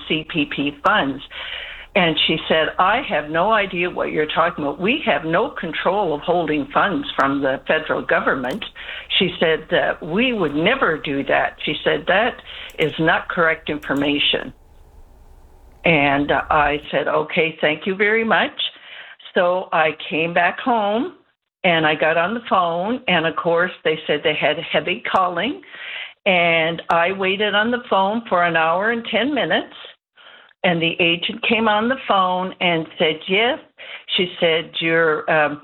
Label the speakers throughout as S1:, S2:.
S1: CPP funds. And she said, I have no idea what you're talking about. We have no control of holding funds from the federal government. She said that we would never do that. She said, that is not correct information. And I said, okay, thank you very much. So I came back home and I got on the phone. And of course, they said they had heavy calling. And I waited on the phone for an hour and 10 minutes. And the agent came on the phone and said, yes. She said, your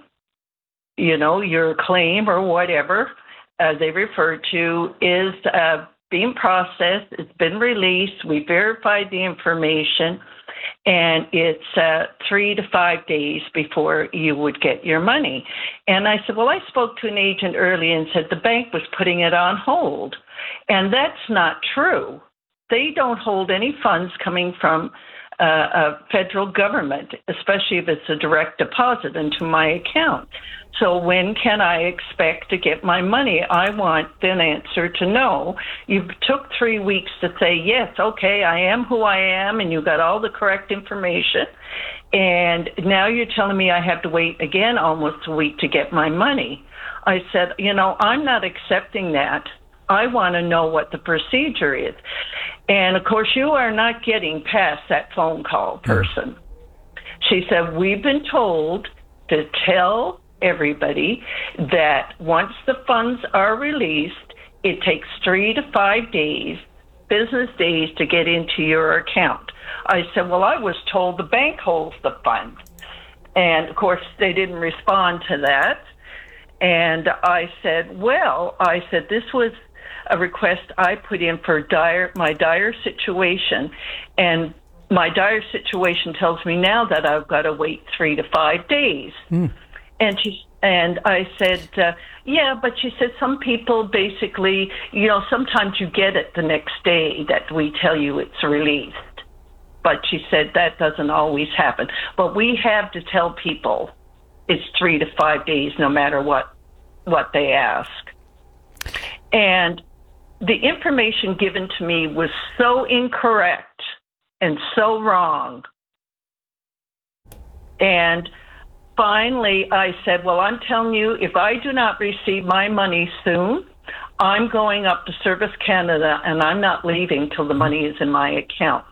S1: claim or whatever they referred to is being processed. It's been released. We verified the information. And it's 3 to 5 days before you would get your money. And I said, well, I spoke to an agent earlier and said the bank was putting it on hold. And that's not true. They don't hold any funds coming from a federal government, especially if it's a direct deposit into my account. So when can I expect to get my money? I want an answer to no. You took 3 weeks to say, yes, okay, I am who I am, and you got all the correct information. And now you're telling me I have to wait again almost a week to get my money. I said, I'm not accepting that. I want to know what the procedure is. And, of course, you are not getting past that phone call person. She said, we've been told to tell everybody that once the funds are released, it takes 3 to 5 days, business days, to get into your account. I said, well, I was told the bank holds the funds. And, of course, they didn't respond to that. And I said, this was a request I put in for my dire situation. And my dire situation tells me now that I've got to wait 3 to 5 days. And I said, yeah, but she said some people basically, sometimes you get it the next day that we tell you it's released. But she said that doesn't always happen. But we have to tell people it's 3 to 5 days no matter what they ask. And the information given to me was so incorrect and so wrong. And finally, I said, well, I'm telling you, if I do not receive my money soon, I'm going up to Service Canada, and I'm not leaving till the money is in my account.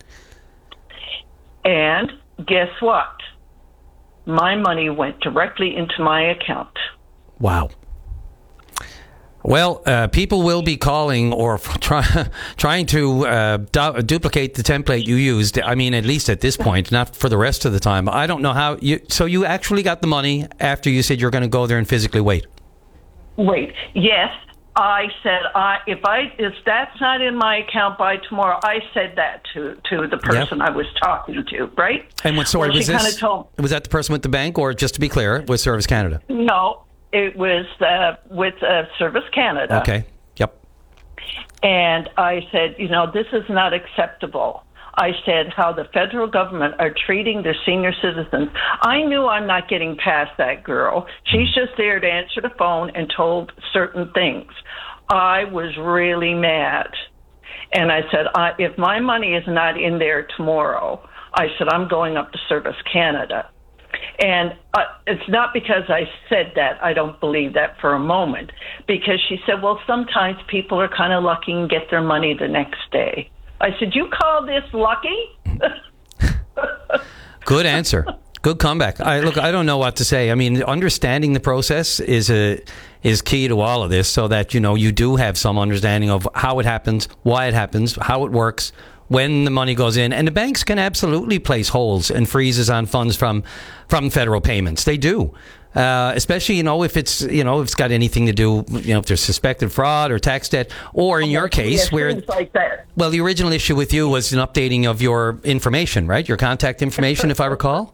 S1: And guess what? My money went directly into my account.
S2: Wow. Well, people will be calling or trying to duplicate the template you used. I mean, at least at this point, not for the rest of the time. I don't know how you. So you actually got the money after you said you're going to go there and physically wait.
S1: Wait. Yes, I said if that's not in my account by tomorrow, I said that to the person I was talking to, right?
S2: And what story was this? Was that the person with the bank, or just to be clear, with Service Canada?
S1: No. It was with Service Canada.
S2: Okay, yep.
S1: And I said, this is not acceptable. I said how the federal government are treating their senior citizens. I knew I'm not getting past that girl. She's just there to answer the phone and told certain things. I was really mad. And I said, if my money is not in there tomorrow, I said, I'm going up to Service Canada. And it's not because I said that. I don't believe that for a moment. Because she said, well, sometimes people are kind of lucky and get their money the next day. I said, you call this lucky?
S2: Good answer. Good comeback. I don't know what to say. I mean, understanding the process is key to all of this, so that, you do have some understanding of how it happens, why it happens, how it works, when the money goes in. And the banks can absolutely place holds and freezes on funds from federal payments. They do. Especially, if it's, if it's got anything to do, if there's suspected fraud or tax debt, or in your case where,
S1: like that.
S2: Well, the original issue with you was an updating of your information, right? Your contact information, if I recall.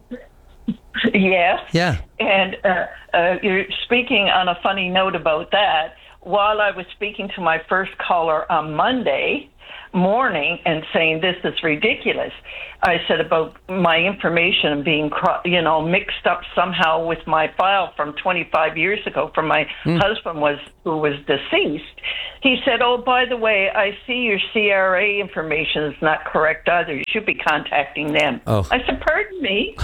S1: Yes.
S2: Yeah.
S1: And you're speaking on a funny note about that. while I was speaking to my first caller on Monday morning and saying this is ridiculous, I said about my information being, mixed up somehow with my file from 25 years ago from my husband who was deceased. He said, "Oh, by the way, I see your CRA information is not correct either. You should be contacting them."
S2: Oh.
S1: I said, "Pardon me."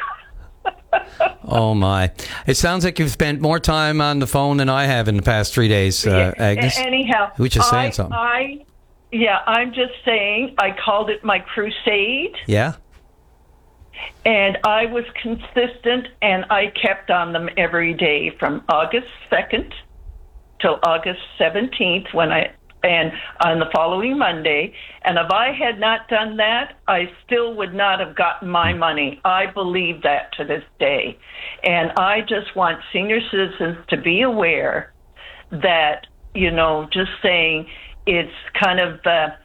S2: Oh, my. It sounds like you've spent more time on the phone than I have in the past 3 days, Agnes.
S1: Anyhow,
S2: which is saying something.
S1: I'm just saying I called it my crusade.
S2: Yeah?
S1: And I was consistent, and I kept on them every day from August 2nd till August 17th and on the following Monday. And if I had not done that, I still would not have gotten my money. I believe that to this day. And I just want senior citizens to be aware that, just saying it's kind of,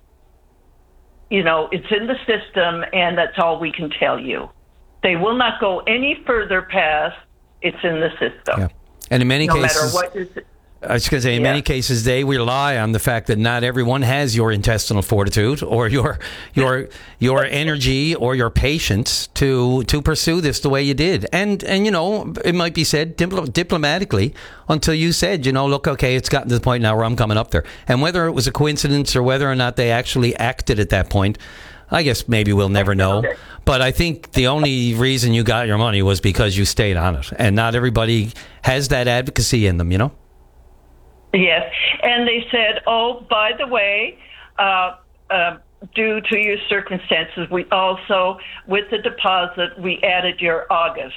S1: it's in the system, and that's all we can tell you. They will not go any further past it's in the system.
S2: Yeah. And in many cases,
S1: no matter what is
S2: I was going to say, in many cases, they rely on the fact that not everyone has your intestinal fortitude or your energy or your patience to pursue this the way you did. And it might be said diplomatically until you said, look, okay, it's gotten to the point now where I'm coming up there. And whether it was a coincidence or whether or not they actually acted at that point, I guess maybe we'll never know. But I think the only reason you got your money was because you stayed on it. And not everybody has that advocacy in them,
S1: Yes, and they said, "Oh, by the way, due to your circumstances, we also, with the deposit, we added your August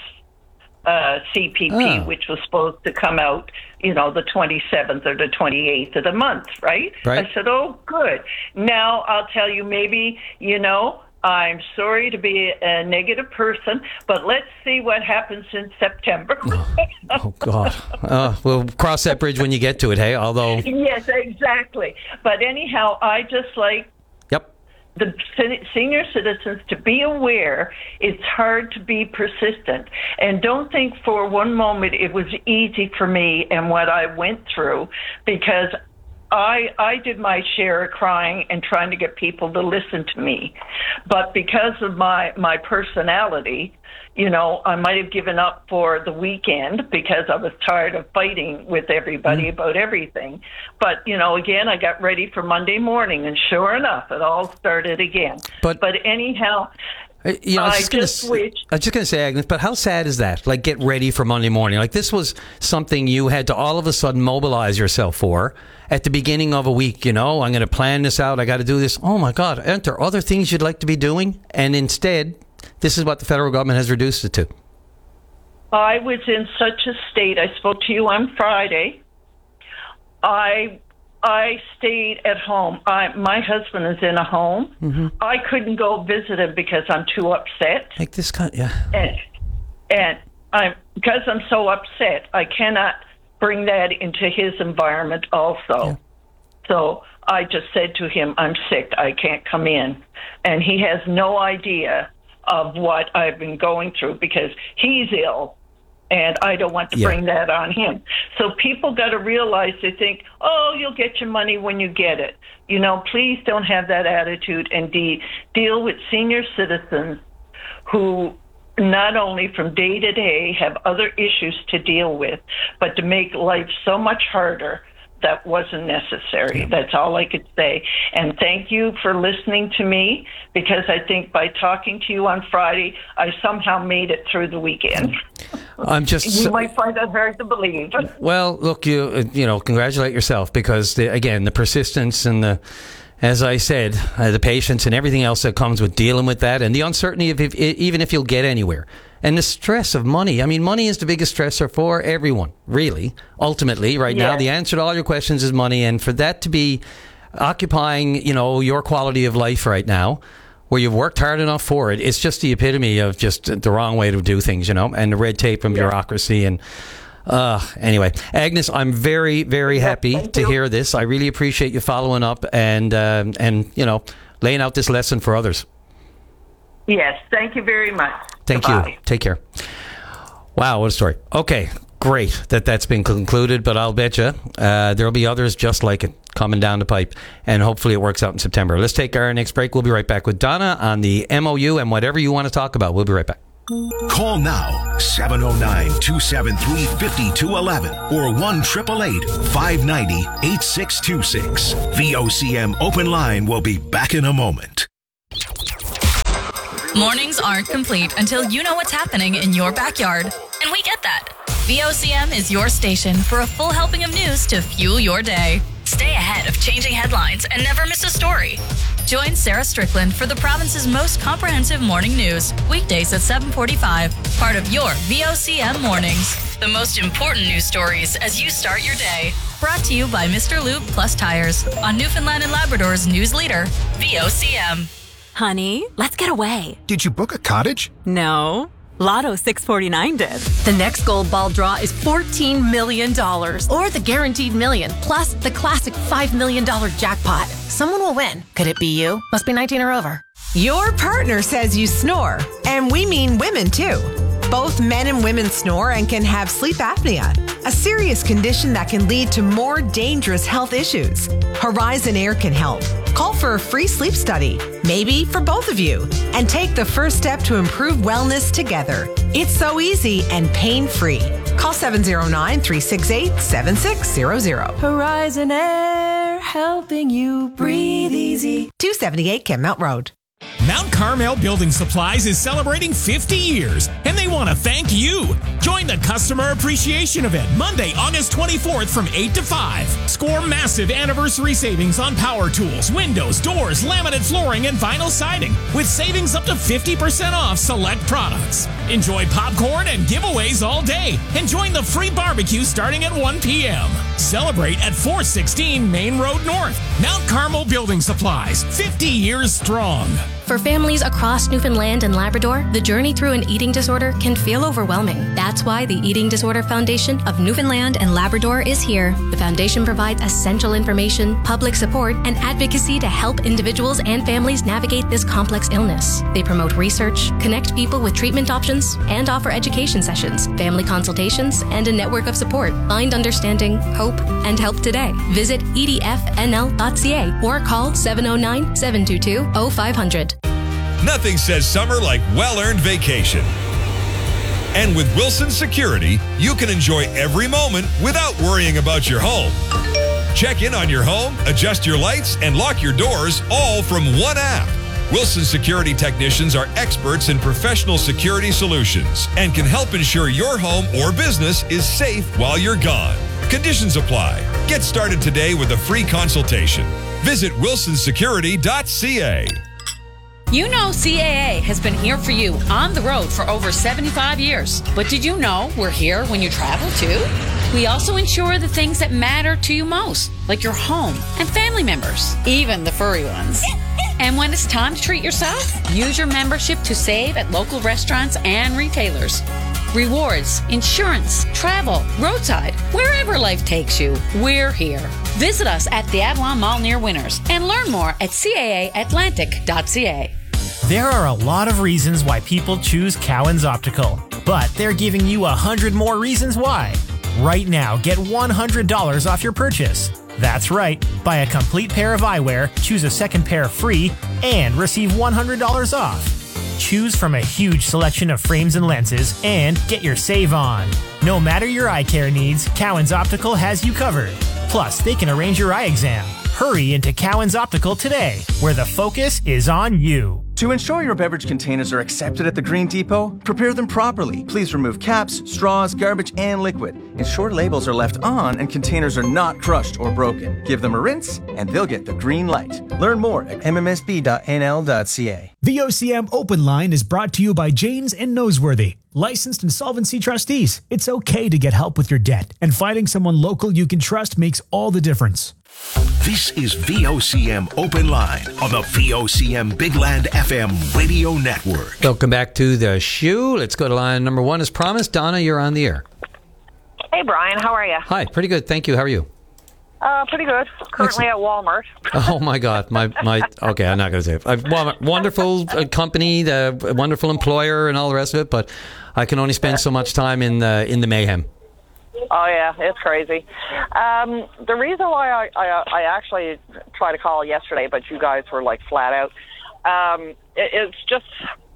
S1: CPP, which was supposed to come out, the 27th or the 28th of the month, right?" I said, "Oh, good. Now I'll tell you, maybe, I'm sorry to be a negative person, but let's see what happens in September."
S2: Oh God. We'll cross that bridge when you get to it, hey? Although...
S1: Yes, exactly. But anyhow, I just like the senior citizens to be aware it's hard to be persistent. And don't think for one moment it was easy for me and what I went through, because I did my share of crying and trying to get people to listen to me. But because of my personality, I might have given up for the weekend because I was tired of fighting with everybody about everything. But, again, I got ready for Monday morning, and sure enough, it all started again. But anyhow...
S2: I was just going to say, Agnes, but how sad is that? Like, get ready for Monday morning. Like, this was something you had to all of a sudden mobilize yourself for at the beginning of a week. I'm going to plan this out. I got to do this. Oh, my God. Aren't there other things you'd like to be doing? And instead, this is what the federal government has reduced it to.
S1: I was in such a state. I spoke to you on Friday. I stayed at home. My husband is in a home. Mm-hmm. I couldn't go visit him because I'm too upset.
S2: Like this kind, yeah.
S1: And because I'm so upset, I cannot bring that into his environment also. Yeah. So I just said to him, "I'm sick. I can't come in." And he has no idea of what I've been going through because he's ill. And I don't want to bring that on him. So people got to realize, they think, "Oh, you'll get your money when you get it." Please don't have that attitude and deal with senior citizens who not only from day to day have other issues to deal with, but to make life so much harder. That wasn't necessary. Yeah. That's all I could say. And thank you for listening to me, because I think by talking to you on Friday, I somehow made it through the weekend. You might find that hard to believe.
S2: Well, look, you congratulate yourself, because the persistence and as I said, the patience and everything else that comes with dealing with that, and the uncertainty of even if you'll get anywhere. And the stress of money. I mean, money is the biggest stressor for everyone, really. Ultimately, right now, the answer to all your questions is money. And for that to be occupying, your quality of life right now, where you've worked hard enough for it, it's just the epitome of just the wrong way to do things, and the red tape and bureaucracy. And anyway, Agnes, I'm very, very happy to hear this. I really appreciate you following up and laying out this lesson for others.
S1: Yes, thank you very much.
S2: Thank you. Take care. Wow, what a story. Okay, great that that's been concluded, but I'll bet you there'll be others just like it coming down the pipe, and hopefully it works out in September. Let's take our next break. We'll be right back with Donna on the MOU and whatever you want to talk about. We'll be right back.
S3: Call now, 709-273-5211 or 1-888-590-8626. VOCM Open Line will be back in a moment.
S4: Mornings aren't complete until you know what's happening in your backyard. And we get that. VOCM is your station for a full helping of news to fuel your day. Stay ahead of changing headlines and never miss a story. Join Sarah Strickland for the province's most comprehensive morning news, weekdays at 7:45, part of your VOCM Mornings. The most important news stories as you start your day. Brought to you by Mr. Lube Plus Tires on Newfoundland and Labrador's news leader, VOCM.
S5: Honey, let's get away.
S6: Did you book a cottage?
S5: No. Lotto 649 did.
S7: The next gold ball draw is $14 million. Or the guaranteed million, plus the classic $5 million jackpot. Someone will win. Could it be you? Must be 19 or over.
S8: Your partner says you snore, and we mean women too. Both men and women snore and can have sleep apnea, a serious condition that can lead to more dangerous health issues. Horizon Air can help. Call for a free sleep study, maybe for both of you, and take the first step to improve wellness together. It's so easy and pain-free. Call 709-368-7600.
S9: Horizon Air, helping you breathe easy.
S8: 278 Kenmount Road.
S10: Mount Carmel Building Supplies is celebrating 50 years, and they want to thank you. Join the Customer Appreciation Event Monday, August 24th from 8 to 5. Score massive anniversary savings on power tools, windows, doors, laminate flooring, and vinyl siding, with savings up to 50% off select products. Enjoy popcorn and giveaways all day, and join the free barbecue starting at 1 p.m. Celebrate at 416 Main Road North. Mount Carmel Building Supplies, 50 years strong.
S11: For families across Newfoundland and Labrador, the journey through an eating disorder can feel overwhelming. That's why the Eating Disorder Foundation of Newfoundland and Labrador is here. The foundation provides essential information, public support, and advocacy to help individuals and families navigate this complex illness. They promote research, connect people with treatment options, and offer education sessions, family consultations, and a network of support. Find understanding, hope, and help today. Visit edfnl.ca or call 709-722-0500.
S12: Nothing says summer like well-earned vacation. And with Wilson Security, you can enjoy every moment without worrying about your home. Check in on your home, adjust your lights, and lock your doors all from one app. Wilson Security technicians are experts in professional security solutions and can help ensure your home or business is safe while you're gone. Conditions apply. Get started today with a free consultation. Visit wilsonsecurity.ca.
S13: You know CAA has been here for you on the road for over 75 years. But did you know we're here when you travel too? We also insure the things that matter to you most, like your home and family members, even the furry ones. And when it's time to treat yourself, use your membership to save at local restaurants and retailers. Rewards, insurance, travel, roadside, wherever life takes you, we're here. Visit us at the Avalon Mall near Winners and learn more at caaatlantic.ca.
S14: There are a lot of reasons why people choose Cowan's Optical, but they're giving you 100 more reasons why. Right now, get $100 off your purchase. That's right. Buy a complete pair of eyewear, choose a second pair free, and receive $100 off. Choose from a huge selection of frames and lenses, and get your save on. No matter your eye care needs, Cowan's Optical has you covered. Plus, they can arrange your eye exam. Hurry into Cowan's Optical today, where the focus is on you.
S15: To ensure your beverage containers are accepted at the Green Depot, prepare them properly. Please remove caps, straws, garbage, and liquid. Ensure labels are left on and containers are not crushed or broken. Give them a rinse, and they'll get the green light. Learn more at mmsb.nl.ca.
S16: VOCM Open Line is brought to you by Janes and Noseworthy. Licensed insolvency trustees. It's okay to get help with your debt, and finding someone local you can trust makes all the difference.
S3: This is VOCM Open Line on the VOCM Big Land FM radio network.
S2: Welcome back to the show. Let's go to line number one as promised. Donna, you're on the air.
S17: Hey, Brian. How are you?
S2: Hi. Pretty good. Thank you. How are you?
S17: Pretty good. Currently at Walmart.
S2: Oh, my God. My. Okay, I'm not going to say it. Walmart, wonderful company, the wonderful employer and all the rest of it, but I can only spend so much time in the mayhem.
S17: Oh, yeah, it's crazy. The reason why I actually tried to call yesterday, but you guys were like flat out, it's just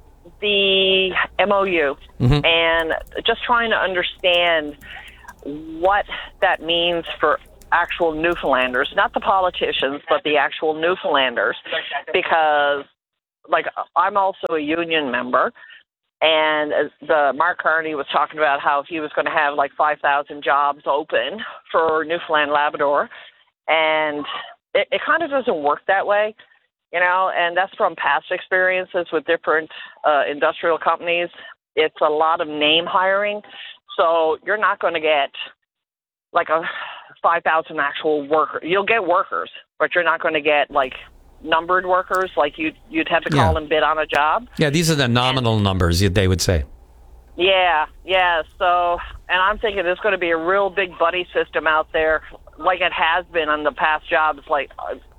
S17: the MOU and just trying to understand what that means for actual Newfoundlanders, not the politicians, but the actual Newfoundlanders, because like I'm also a union member. And Mark Carney was talking about how he was going to have like 5,000 jobs open for Newfoundland Labrador. And it kind of doesn't work that way, you know, and that's from past experiences with different industrial companies. It's a lot of name hiring. So you're not going to get like a 5,000 actual workers. You'll get workers, but you're not going to get like numbered workers, like you'd have to call and bid on a job.
S2: Yeah, these are the nominal numbers, they would say.
S17: Yeah. So, and I'm thinking there's going to be a real big buddy system out there, like it has been on the past jobs. Like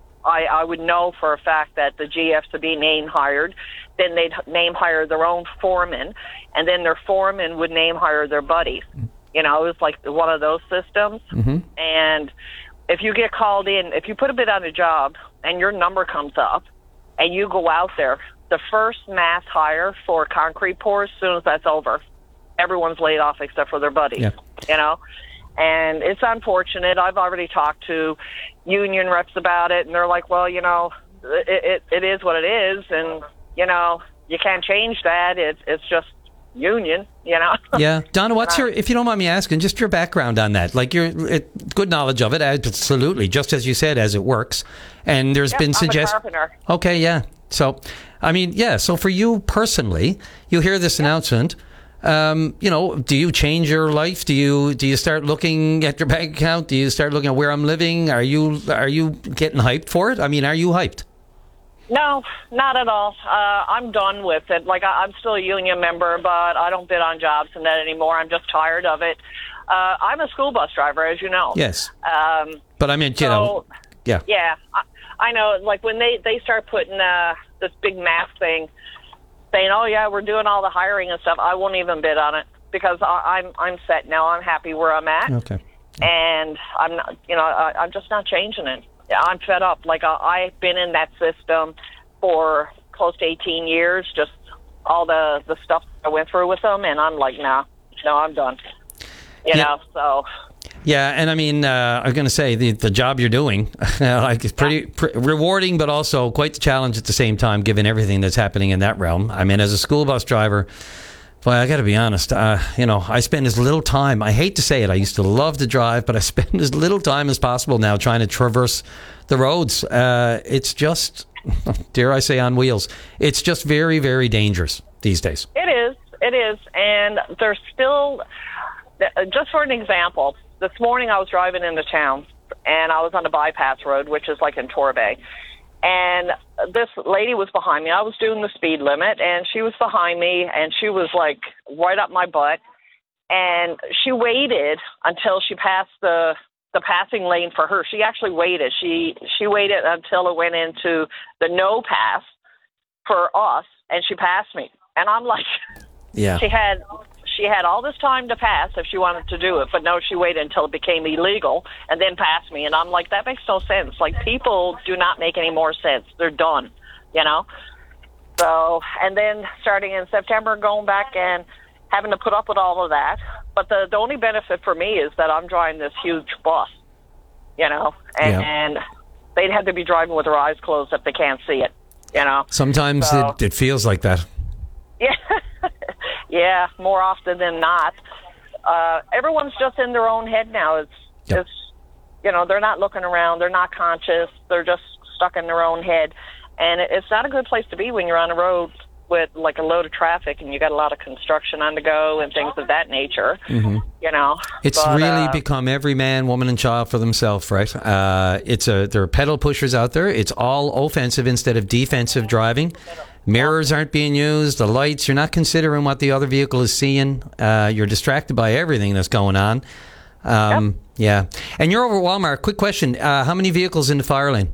S17: I would know for a fact that the GFs would be name hired, then they'd name hire their own foreman, and then their foreman would name hire their buddies. You know, it was like one of those systems. And if you get called in, if you put a bid on a job and your number comes up and you go out there, the first mass hire for concrete pours, as soon as that's over, everyone's laid off except for their buddies, you know? And it's unfortunate. I've already talked to union reps about it, and they're like, well, you know, it is what it is, and, you know, you can't change that. It's just union, you know.
S2: Yeah. Donna, what's if you don't mind me asking, just your background on that? Like good knowledge of it, absolutely, just as you said, as it works. And there's been suggestions.
S17: I'm a carpenter.
S2: Okay, yeah. So, I mean, so for you personally, you hear this announcement, you know, do you change your life? Do you start looking at your bank account? Do you start looking at where I'm living? Are you getting hyped for it? I mean, are you hyped?
S17: No, not at all. I'm done with it. Like, I'm still a union member, but I don't bid on jobs and that anymore. I'm just tired of it. I'm a school bus driver, as you know.
S2: Yes. But I mean, you know, yeah.
S17: Yeah, I know. Like, when they start putting this big mass thing, saying, oh, yeah, we're doing all the hiring and stuff, I won't even bid on it because I'm set now. I'm happy where I'm at.
S2: Okay.
S17: And I'm not, you know, I'm just not changing it. I'm fed up. Like, I've been in that system for close to 18 years, just all the stuff I went through with them, and I'm like, no, I'm done. You know, so.
S2: Yeah, and I mean, I'm going to say the job you're doing, like, it's pretty rewarding, but also quite the challenge at the same time, given everything that's happening in that realm. I mean, as a school bus driver, boy, I got to be honest, you know, I spend as little time, I hate to say it, I used to love to drive, but I spend as little time as possible now trying to traverse the roads. It's just, dare I say, on wheels. It's just very, very dangerous these days.
S17: It is, and there's still, just for an example, this morning I was driving into town, and I was on the bypass road, which is like in Torbay. And this lady was behind me. I was doing the speed limit, and she was behind me, and she was like right up my butt. And she waited until she passed the passing lane for her. She actually waited. She waited until it went into the no pass for us, and she passed me. And I'm like,
S2: yeah.
S17: She had all this time to pass if she wanted to do it, but no, she waited until it became illegal and then passed me. And I'm like, that makes no sense. Like, people do not make any more sense. They're done, you know? So, and then starting in September, going back and having to put up with all of that. But the only benefit for me is that I'm driving this huge bus, you know? And they'd have to be driving with their eyes closed if they can't see it, you know?
S2: Sometimes it feels like that.
S17: Yeah. Yeah, more often than not. Everyone's just in their own head now. It's, you know, they're not looking around. They're not conscious. They're just stuck in their own head. And it's not a good place to be when you're on the road with, like, a load of traffic and you got a lot of construction on the go and things of that nature, you know.
S2: It's really become every man, woman, and child for themselves, right? There are pedal pushers out there. It's all offensive instead of defensive driving. Mirrors aren't being used, the lights, you're not considering what the other vehicle is seeing. You're distracted by everything that's going on. Yeah. And you're over at Walmart. Quick question. How many vehicles in the fire lane?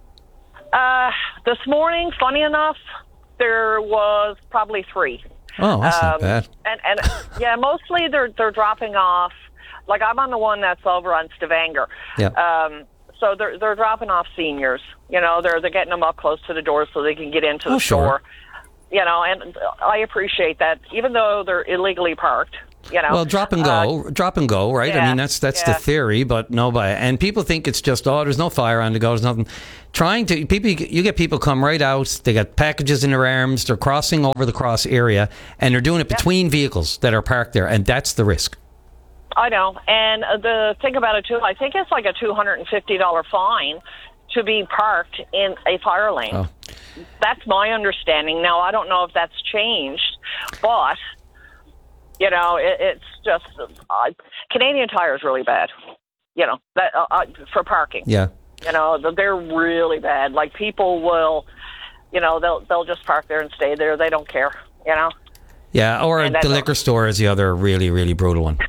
S17: This morning, funny enough, there was probably 3.
S2: Oh, that's not bad.
S17: And yeah, mostly they're dropping off Like, I'm on the one that's over on Stavanger.
S2: Yeah.
S17: So they're dropping off seniors. You know, they're getting them up close to the door so they can get into the store. You know, and I appreciate that, even though they're illegally parked. You know,
S2: well, drop and go, right?
S17: Yeah,
S2: I mean, that's the theory, but nobody. And people think it's just, there's no fire on the go, there's nothing. You get people come right out, they got packages in their arms, they're crossing over the cross area, and they're doing it between vehicles that are parked there, and that's the risk.
S17: I know, and the thing about it too, I think it's like a $250 fine to be parked in a fire lane. Oh. That's my understanding. Now, I don't know if that's changed, but you know, it's just Canadian Tire is really bad. You know, that for parking.
S2: Yeah.
S17: You know, they're really bad. Like, people will, you know, they'll just park there and stay there. They don't care. You know.
S2: Yeah, or the liquor store is the other really, really brutal one.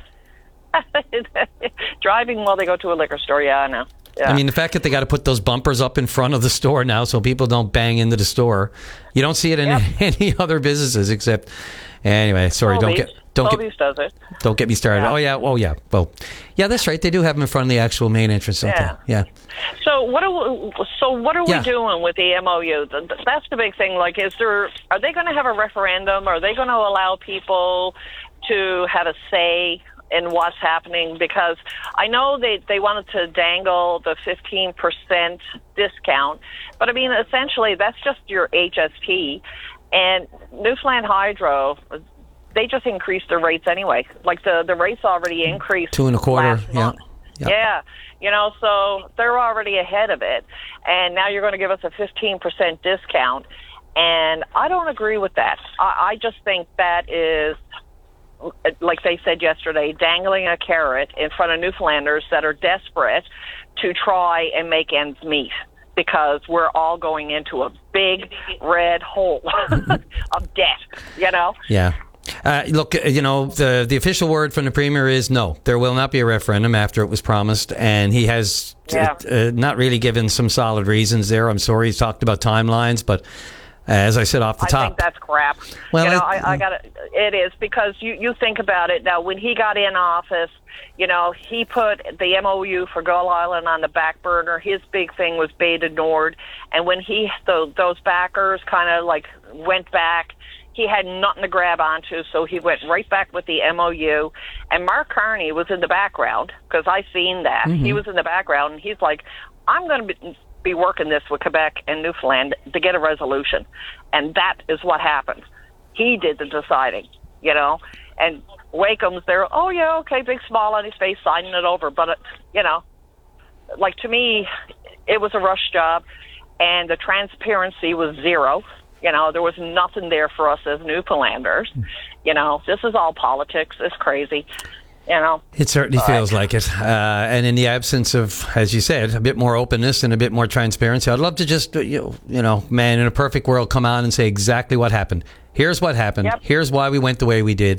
S17: Driving while they go to a liquor store. Yeah, I know. Yeah.
S2: I mean, the fact that they got to put those bumpers up in front of the store now so people don't bang into the store. You don't see it in any other businesses except. Anyway, sorry,
S17: Sobeys does it.
S2: Don't get me started.
S17: Yeah.
S2: Oh yeah. Well, yeah, that's right. They do have them in front of the actual main entrance. Okay. Yeah.
S17: So what are we doing with the MOU? That's the big thing. Like, are they going to have a referendum? Are they going to allow people to have a say in what's happening? Because I know they wanted to dangle the 15% discount, but I mean, essentially that's just your HST. And Newfoundland Hydro, they just increased their rates anyway. Like, the rates already increased
S2: 2.25.
S17: Yeah. You know, so they're already ahead of it. And now you're going to give us a 15% discount. And I don't agree with that. I just think that is, like they said yesterday, dangling a carrot in front of Newfoundlanders that are desperate to try and make ends meet, because we're all going into a big red hole of debt, you know?
S2: Yeah. Look, you know, the official word from the Premier is no, there will not be a referendum after it was promised, and he has not really given some solid reasons there. I'm sorry he's talked about timelines, but as I said off the top.
S17: I think that's crap.
S2: Well,
S17: you know, I got it is, because you think about it now. When he got in office, you know, he put the MOU for Gull Island on the back burner. His big thing was Bay du Nord, and when those backers kind of like went back, he had nothing to grab onto, so he went right back with the MOU. And Mark Carney was in the background, because I seen that. Mm-hmm. He was in the background, and he's like, I'm going to be working this with Quebec and Newfoundland to get a resolution. And that is what happened. He did the deciding, you know. And Wakeham's there, oh yeah, okay, big smile on his face, signing it over. But, you know, like, to me, it was a rush job, and the transparency was zero. You know, there was nothing there for us as Newfoundlanders. You know, this is all politics. It's crazy. You know,
S2: it certainly feels like it. And in the absence of, as you said, a bit more openness and a bit more transparency, I'd love to just, you know, man, in a perfect world, come on and say exactly what happened. Here's what happened. Yep. Here's why we went the way we did.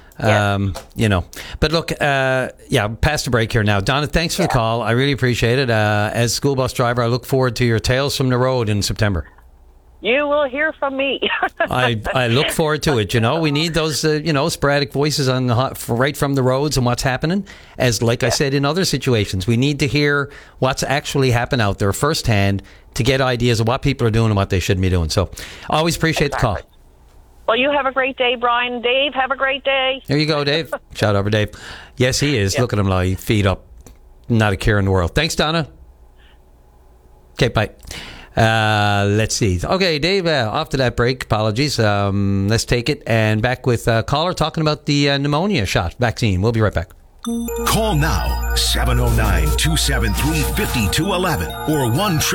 S2: You know, but look, past the break here now. Donna, thanks for the call. I really appreciate it. As school bus driver, I look forward to your Tales from the Road in September.
S17: You will hear from me.
S2: I look forward to it. You know, we need those, you know, sporadic voices on right from the roads and what's happening. As like I said in other situations, we need to hear what's actually happened out there firsthand to get ideas of what people are doing and what they shouldn't be doing. So, always appreciate the call.
S17: Well, you have a great day, Brian. Dave, have a great day.
S2: There you go, Dave. Shout out for Dave. Yes, he is. Look at him, like, feet up. Not a care in the world. Thanks, Donna. Okay, bye. Let's see. Okay, Dave, after that break, apologies. Let's take it. And back with a caller talking about the pneumonia shot vaccine. We'll be right back.
S3: Call now, 709-273-5211 or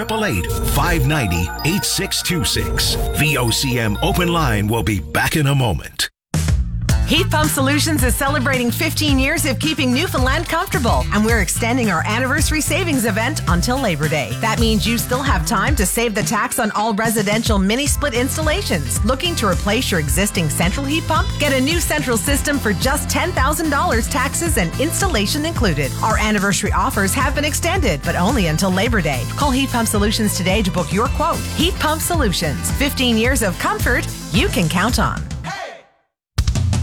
S3: 1-888-590-8626. VOCM Open Line will be back in a moment.
S8: Heat Pump Solutions is celebrating 15 years of keeping Newfoundland comfortable, and we're extending our anniversary savings event until Labor Day. That means you still have time to save the tax on all residential mini-split installations. Looking to replace your existing central heat pump? Get a new central system for just $10,000, taxes and installation included. Our anniversary offers have been extended, but only until Labor Day. Call Heat Pump Solutions today to book your quote. Heat Pump Solutions, 15 years of comfort you can count on.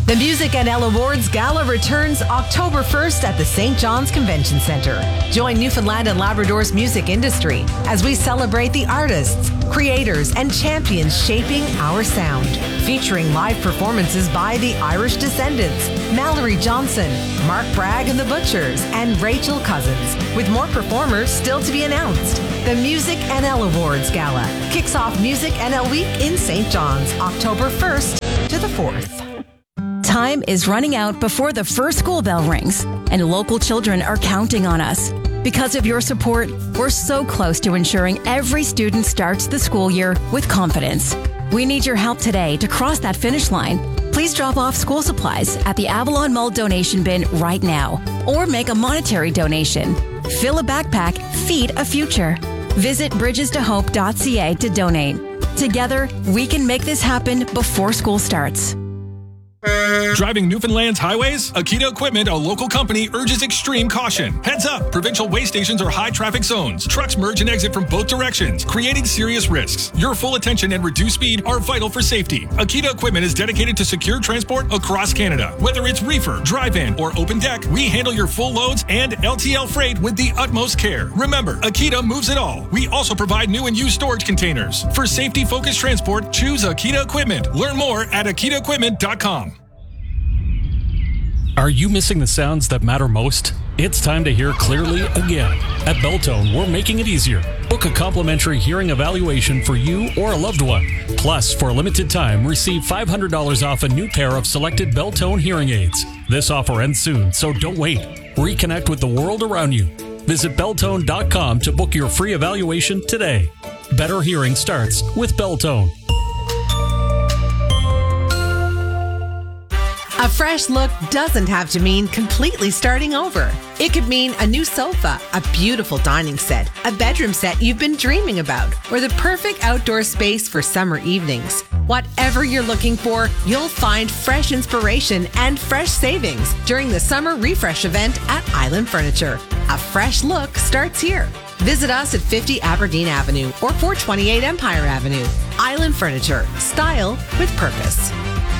S8: The Music NL Awards Gala returns October 1st at the St. John's Convention Center. Join Newfoundland and Labrador's music industry as we celebrate the artists, creators, and champions shaping our sound. Featuring live performances by the Irish Descendants, Mallory Johnson, Mark Bragg and the Butchers, and Rachel Cousins, with more performers still to be announced. The Music NL Awards Gala kicks off Music NL Week in St. John's, October 1st to the 4th.
S6: Time is running out before the first school bell rings, and local children are counting on us. Because of your support, we're so close to ensuring every student starts the school year with confidence. We need your help today to cross that finish line. Please drop off school supplies at the Avalon Mall donation bin right now, or make a monetary donation. Fill a backpack, feed a future. Visit bridgestohope.ca to donate. Together, we can make this happen before school starts.
S10: Driving Newfoundland's highways? Akita Equipment, a local company, urges extreme caution. Heads up! Provincial way stations are high traffic zones. Trucks merge and exit from both directions, creating serious risks. Your full attention and reduced speed are vital for safety. Akita Equipment is dedicated to secure transport across Canada. Whether it's reefer, drive-in, or open deck, we handle your full loads and LTL freight with the utmost care. Remember, Akita moves it all. We also provide new and used storage containers. For safety-focused transport, choose Akita Equipment. Learn more at akitaequipment.com.
S18: Are you missing the sounds that matter most? It's time to hear clearly again. At Belltone, we're making it easier. Book a complimentary hearing evaluation for you or a loved one. Plus, for a limited time, receive $500 off a new pair of selected Belltone hearing aids. This offer ends soon, so don't wait. Reconnect with the world around you. Visit Belltone.com to book your free evaluation today. Better hearing starts with Belltone.
S8: A fresh look doesn't have to mean completely starting over. It could mean a new sofa, a beautiful dining set, a bedroom set you've been dreaming about, or the perfect outdoor space for summer evenings. Whatever you're looking for, you'll find fresh inspiration and fresh savings during the Summer Refresh event at Island Furniture. A fresh look starts here. Visit us at 50 Aberdeen Avenue or 428 Empire Avenue. Island Furniture. Style with purpose.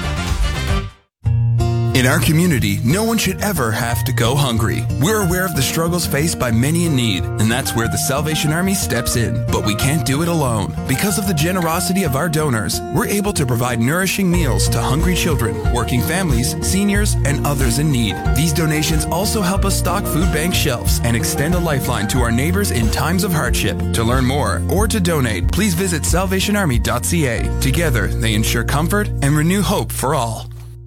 S19: In our community, no one should ever have to go hungry. We're aware of the struggles faced by many in need, and that's where the Salvation Army steps in. But we can't do it alone. Because of the generosity of our donors, we're able to provide nourishing meals to hungry children, working families, seniors, and others in need. These donations also help us stock food bank shelves and extend a lifeline to our neighbors in times of hardship. To learn more or to donate, please visit salvationarmy.ca. Together, they ensure comfort and renew hope for all.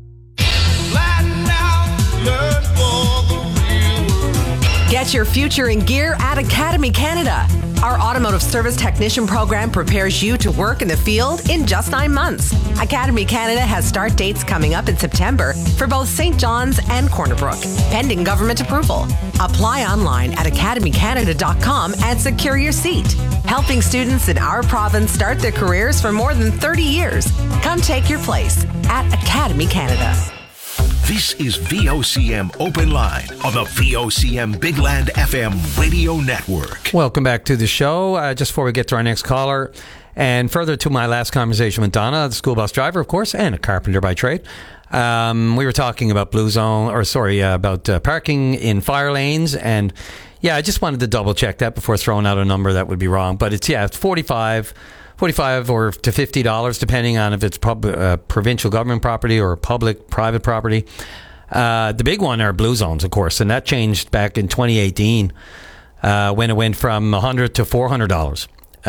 S8: Get your future in gear at Academy Canada. Our automotive service technician program prepares you to work in the field in just 9 months. Academy Canada has start dates coming up in September for both St. John's and Corner Brook, pending government approval. Apply online at academycanada.com and secure your seat. Helping students in our province start their careers for more than 30 years. Come take your place at Academy Canada.
S3: This is VOCM Open Line on the VOCM Big Land FM radio network.
S2: Welcome back to the show. Just before we get to our next caller, and further to my last conversation with Donna, the school bus driver, of course, and a carpenter by trade, we were talking about about parking in fire lanes, and yeah, I just wanted to double check that before throwing out a number that would be wrong. But it's $45 or to $50, depending on if it's provincial government property or public-private property. The big one are blue zones, of course, and that changed back in 2018 when it went from $100 to $400.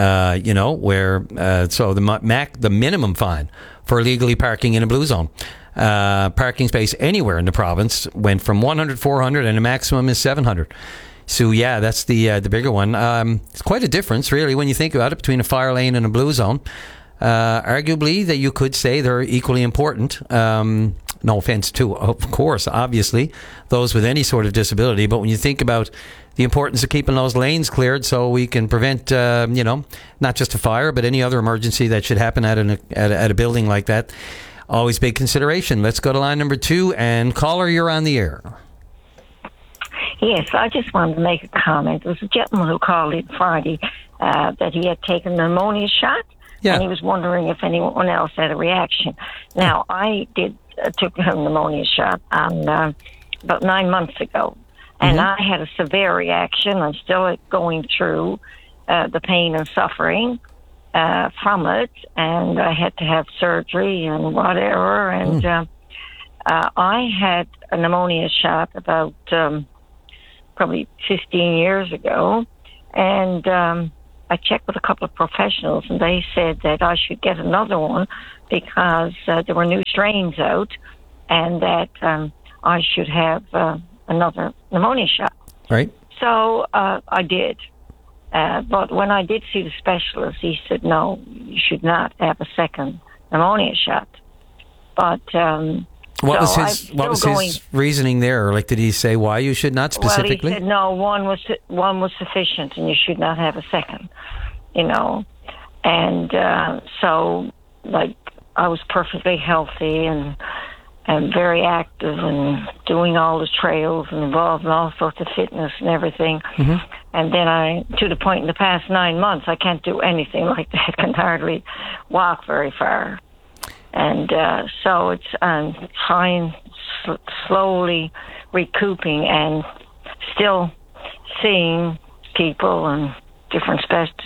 S2: So the minimum fine for illegally parking in a blue zone, parking space anywhere in the province, went from $100 to $400, and the maximum is $700. So yeah, that's the bigger one. It's quite a difference, really, when you think about it, between a fire lane and a blue zone. Arguably, that you could say they're equally important. No offense to, of course, obviously, those with any sort of disability. But when you think about the importance of keeping those lanes cleared so we can prevent, not just a fire, but any other emergency that should happen at a building like that, always big consideration. Let's go to line number 2, and caller, you're on the air.
S20: Yes, I just wanted to make a comment. There was a gentleman who called in Friday that he had taken a pneumonia shot.
S2: Yeah.
S20: And he was wondering if anyone else had a reaction. Now, I took a pneumonia shot on about 9 months ago, and I had a severe reaction. I'm still going through the pain and suffering from it, and I had to have surgery and whatever. And I had a pneumonia shot about probably 15 years ago, and I checked with a couple of professionals, and they said that I should get another one because there were new strains out, and that I should have another pneumonia shot.
S2: Right.
S20: So I did. But when I did see the specialist, he said, no, you should not have a second pneumonia shot. But
S2: what was his reasoning there? Like, did he say why you should not specifically?
S20: Well, he said no, one was sufficient, and you should not have a second. And so like I was perfectly healthy and very active and doing all the trails and involved in all sorts of fitness and everything. And then to the point in the past 9 months, I can't do anything like that. I can hardly walk very far. And so I'm trying slowly recouping and still seeing people and different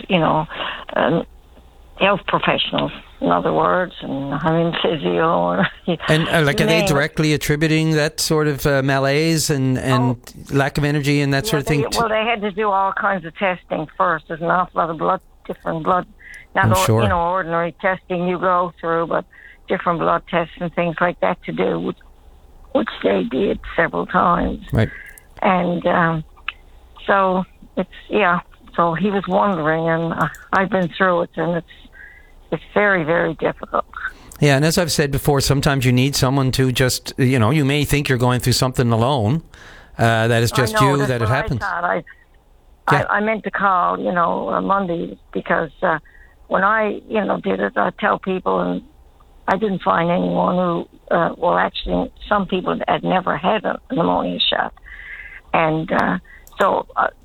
S20: health professionals, in other words, and I'm in physio.
S2: And are they directly attributing that sort of malaise and lack of energy and that sort of thing?
S20: Well, they had to do all kinds of testing first. There's an awful lot of different blood, not ordinary testing you go through, but different blood tests and things like that to do, which they did several times.
S2: Right.
S20: And so so he was wondering, and I've been through it, and it's very, very difficult.
S2: Yeah, and as I've said before, sometimes you need someone to just, you may think you're going through something alone, that is just you, that it happens.
S20: I meant to call, Monday, because when I, did it, I tell people, and I didn't find anyone who, actually, some people had never had a pneumonia shot. And so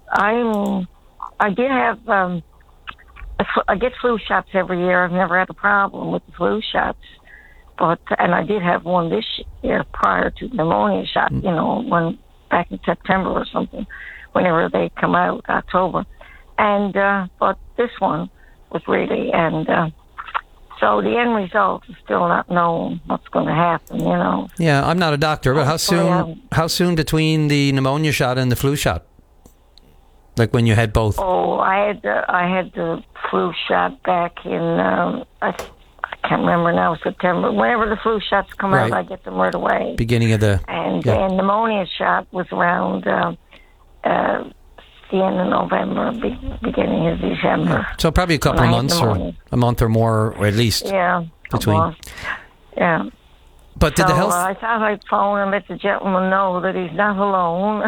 S20: I did have, I get flu shots every year. I've never had a problem with the flu shots. And I did have one this year prior to the pneumonia shot, when back in September or something, whenever they come out, October. And, but this one was really, so the end result is still not known what's going to happen,
S2: Yeah, I'm not a doctor, but how soon between the pneumonia shot and the flu shot? Like when you had both?
S20: Oh, I had the flu shot back in, I can't remember now, September. Whenever the flu shots come out, I get them right away.
S2: Beginning of the...
S20: And then pneumonia shot was around the end of November, beginning of December.
S2: So probably a couple of months or a month or more, or at least.
S20: Yeah.
S2: Between.
S20: Yeah.
S2: But did the health...
S20: I thought I'd phone and let the gentleman know that he's not alone.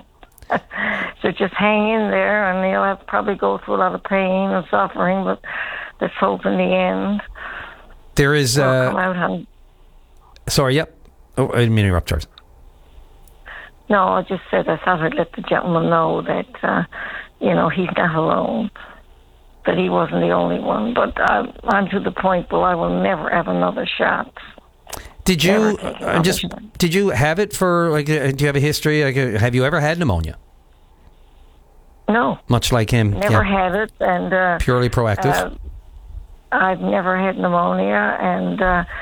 S20: So just hang in there, and he'll have to probably go through a lot of pain and suffering, but let's hope in the end.
S2: There is... Sorry, yep. Oh, I didn't mean to interrupt, Charles.
S20: No, I just said I thought I'd let the gentleman know that, he's not alone, that he wasn't the only one. But I'm to the point where I will never have another shot.
S2: Did you did you have it for, do you have a history? Have you ever had pneumonia?
S20: No.
S2: Much like him.
S20: Never had it. And
S2: purely proactive?
S20: I've never had pneumonia, and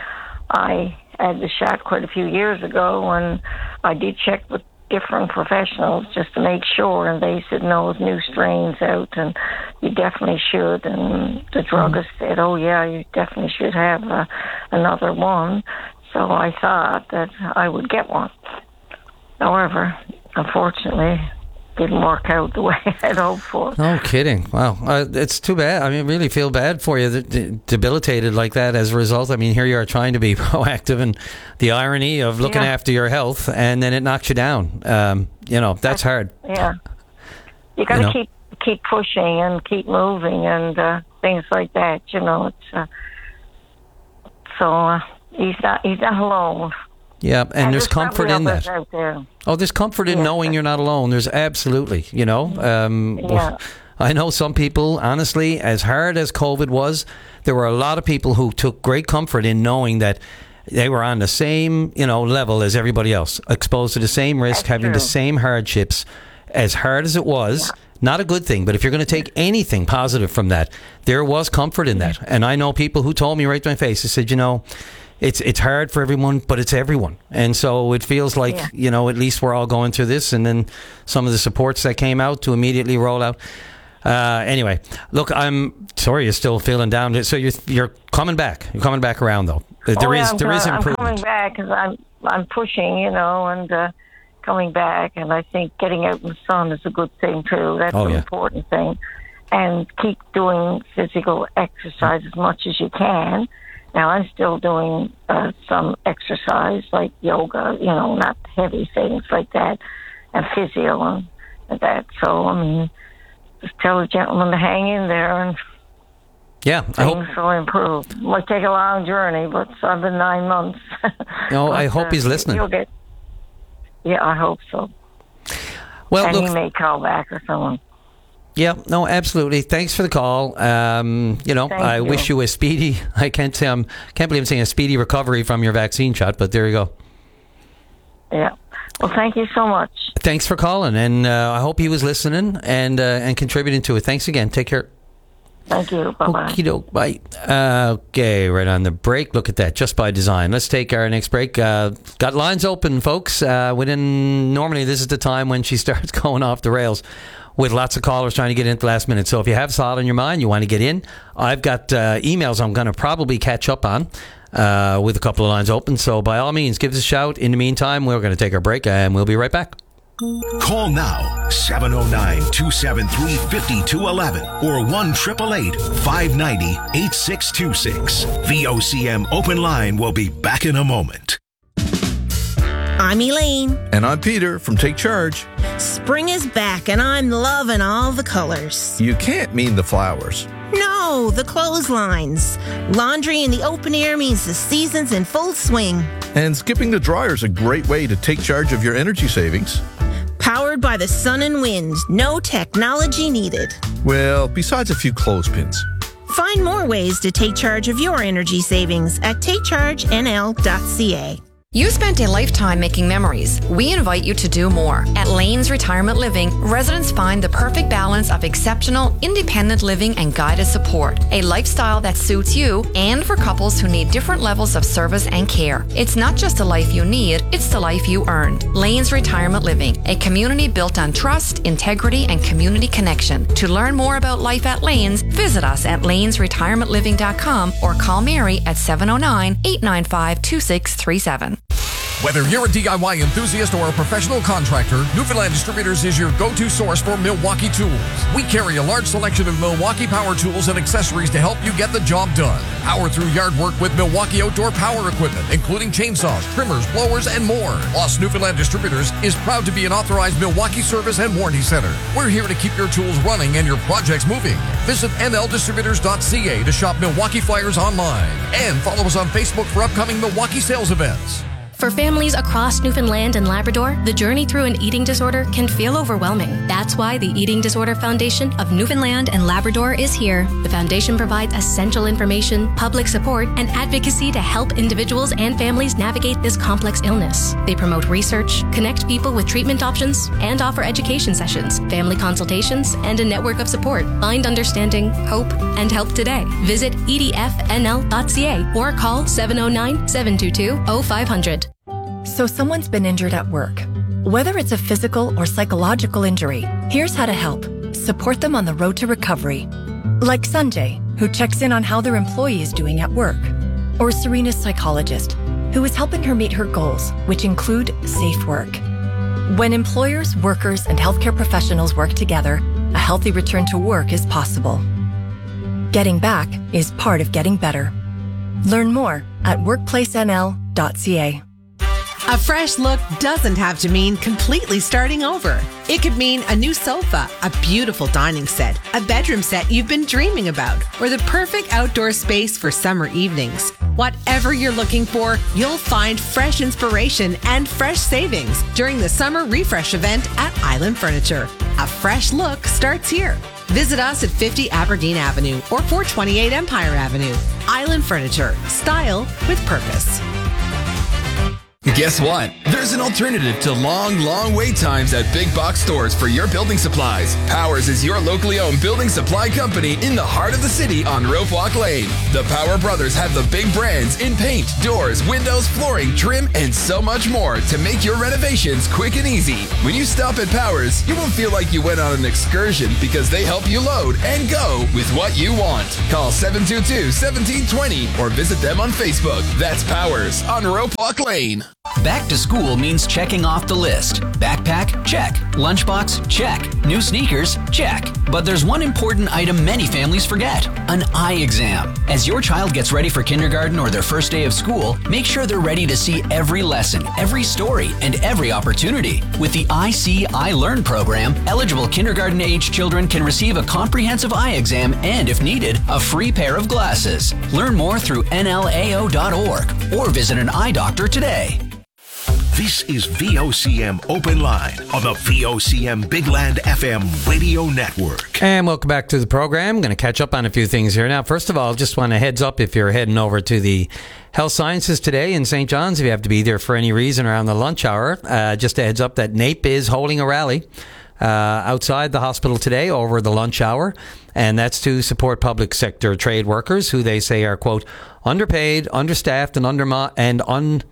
S20: I had the shot quite a few years ago, and I did check with different professionals just to make sure, and they said, no, there's new strains out, and you definitely should. And the druggist said, oh, yeah, you definitely should have another one. So I thought that I would get one. However, unfortunately, didn't work out the way I'd hoped for.
S2: No kidding. Wow. It's too bad. I mean, really feel bad for you, debilitated like that as a result. I mean, here you are trying to be proactive, and the irony of looking after your health, and then it knocks you down. That's hard.
S20: Yeah. You got to keep pushing and keep moving and things like that. It's so he's not alone.
S2: Yeah, and there's comfort in that.
S20: Out there.
S2: Oh, there's comfort in knowing you're not alone. There's absolutely, I know some people, honestly, as hard as COVID was, there were a lot of people who took great comfort in knowing that they were on the same, level as everybody else, exposed to the same risk, having the same hardships. As hard as it was, not a good thing, but if you're going to take anything positive from that, there was comfort in that. And I know people who told me right to my face, they said, it's hard for everyone, but it's everyone. And so it feels like, at least we're all going through this. And then some of the supports that came out to immediately roll out. Anyway, look, I'm sorry you're still feeling down. So you're coming back. You're coming back around, though. There is improvement.
S20: I'm coming back because I'm pushing, and coming back. And I think getting out in the sun is a good thing, too. That's an important thing. And keep doing physical exercise as much as you can. Now, I'm still doing some exercise like yoga, not heavy things like that, and physio and that. So, just tell the gentleman to hang in there and things will improve. It might take a long journey, but it's been 9 months.
S2: I hope he's listening.
S20: I hope so.
S2: Well,
S20: and he may call back or someone.
S2: Yeah, no, absolutely. Thanks for the call. I wish you a speedy. I can't believe I'm saying a speedy recovery from your vaccine shot, but there you go.
S20: Yeah. Well, thank you so much.
S2: Thanks for calling, and I hope he was listening and contributing to it. Thanks again. Take care.
S20: Thank you. Bye-bye.
S2: Okey-doke. Bye. Okay, right on the break. Look at that, just by design. Let's take our next break. Got lines open, folks. Normally this is the time when she starts going off the rails with lots of callers trying to get in at the last minute. So if you have thought on your mind, you want to get in, I've got emails I'm going to probably catch up on with a couple of lines open. So by all means, give us a shout. In the meantime, we're going to take our break and we'll be right back.
S3: Call now, 709-273-5211 or 1-888-590-8626. VOCM Open Line will be back in a moment.
S21: I'm Elaine.
S22: And I'm Peter from Take Charge.
S21: Spring is back and I'm loving all the colors.
S22: You can't mean the flowers.
S21: No, the clotheslines. Laundry in the open air means the season's in full swing.
S22: And skipping the dryer is a great way to take charge of your energy savings.
S21: Powered by the sun and wind. No technology needed.
S22: Well, besides a few clothespins.
S21: Find more ways to take charge of your energy savings at takechargenl.ca.
S23: You spent a lifetime making memories. We invite you to do more. At Lanes Retirement Living, residents find the perfect balance of exceptional, independent living and guided support. A lifestyle that suits you and for couples who need different levels of service and care. It's not just the life you need, it's the life you earned. Lanes Retirement Living, a community built on trust, integrity, and community connection. To learn more about life at Lanes, visit us at lanesretirementliving.com or call Mary at 709-895-2637.
S24: Whether you're a DIY enthusiast or a professional contractor, Newfoundland Distributors is your go-to source for Milwaukee tools. We carry a large selection of Milwaukee power tools and accessories to help you get the job done. Power through yard work with Milwaukee outdoor power equipment, including chainsaws, trimmers, blowers, and more. Plus, Newfoundland Distributors is proud to be an authorized Milwaukee service and warranty center. We're here to keep your tools running and your projects moving. Visit nldistributors.ca to shop Milwaukee flyers online. And follow us on Facebook for upcoming Milwaukee sales events.
S11: For families across Newfoundland and Labrador, the journey through an eating disorder can feel overwhelming. That's why the Eating Disorder Foundation of Newfoundland and Labrador is here. The foundation provides essential information, public support, and advocacy to help individuals and families navigate this complex illness. They promote research, connect people with treatment options, and offer education sessions, family consultations, and a network of support. Find understanding, hope, and help today. Visit edfnl.ca or call 709-722-0500.
S25: So someone's been injured at work. Whether it's a physical or psychological injury, here's how to help. Support them on the road to recovery. Like Sanjay, who checks in on how their employee is doing at work. Or Serena's psychologist, who is helping her meet her goals, which include safe work. When employers, workers, and healthcare professionals work together, a healthy return to work is possible. Getting back is part of getting better. Learn more at workplacenl.ca.
S8: A fresh look doesn't have to mean completely starting over. It could mean a new sofa, a beautiful dining set, a bedroom set you've been dreaming about, or the perfect outdoor space for summer evenings. Whatever you're looking for, you'll find fresh inspiration and fresh savings during the Summer Refresh event at Island Furniture. A fresh look starts here. Visit us at 50 Aberdeen Avenue or 428 Empire Avenue. Island Furniture. Style with purpose.
S19: Guess what? There's an alternative to long wait times at big box stores for your building supplies. Powers is your locally owned building supply company in the heart of the city on Rope Walk Lane. The Power Brothers have the big brands in paint, doors, windows, flooring, trim, and so much more to make your renovations quick and easy. When you stop at Powers, you won't feel like you went on an excursion because they help you load and go with what you want. Call 722-1720 or visit them on Facebook. That's Powers on Rope Walk Lane.
S1: Back to school means checking off the list. Backpack? Check. Lunchbox? Check. New sneakers? Check. But there's one important item many families forget: an eye exam. As your child gets ready for kindergarten or their first day of school, make sure they're ready to see every lesson, every story, and every opportunity. With the I See, I Learn program, eligible kindergarten-age children can receive a comprehensive eye exam and, if needed, a free pair of glasses. Learn more through nlao.org or visit an eye doctor today.
S3: This is VOCM Open Line on the VOCM Big Land FM radio network.
S2: And welcome back to the program. I'm going to catch up on a few things here. Now, first of all, just want a heads up if you're heading over to the Health Sciences today in St. John's, if you have to be there for any reason around the lunch hour, just a heads up that NAPE is holding a rally outside the hospital today over the lunch hour, and that's to support public sector trade workers who they say are, quote, underpaid, understaffed, and undermined.